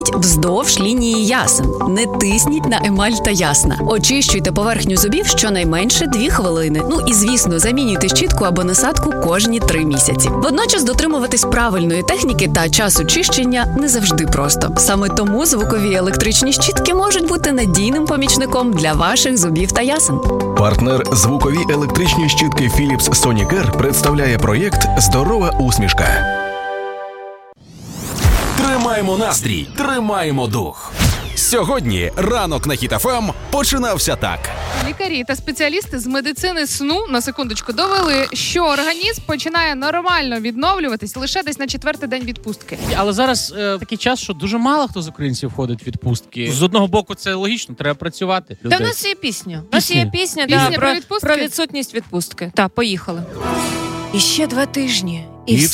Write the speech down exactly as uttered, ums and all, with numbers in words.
вздовж лінії ясен. Не тисніть на емаль та ясна. Очищуйте поверхню зубів щонайменше дві хвилини. Ну і, звісно, замінюйте щітку або насадку кожні три місяці. Водночас дотримуватись правильної техніки та часу чищення не завжди просто. Саме тому звукові електричні щітки можуть бути надійним помічником для ваших зубів та ясен. Партнер звукові електричні щітки Philips Sonicare представляє проєкт «Здорова усмішка». Тримаємо настрій, тримаємо дух. Сьогодні ранок на Хіт еф ем починався так. Лікарі та спеціалісти з медицини сну, на секундочку, довели, що організм починає нормально відновлюватись лише десь на четвертий день відпустки. Але зараз е, такий час, що дуже мало хто з українців ходить в відпустки. З одного боку, це логічно, треба працювати. Та в нас є пісня. У нас є пісня, Пісня да, про про, відпустки? про відсутність відпустки. Так, поїхали. І ще два тижні. І, І